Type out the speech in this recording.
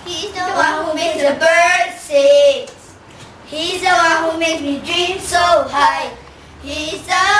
He's the one who makes the birds sing. He's the one who makes me dream so high. He's the